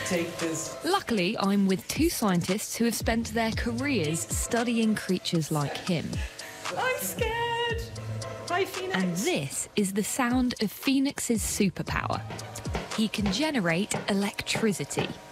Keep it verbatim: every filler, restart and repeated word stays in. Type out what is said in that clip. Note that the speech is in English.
take this. Luckily, I'm with two scientists who have spent their careers studying creatures like him. I'm scared. Hi, Phoenix. And this is the sound of Phoenix's superpower. He can generate electricity.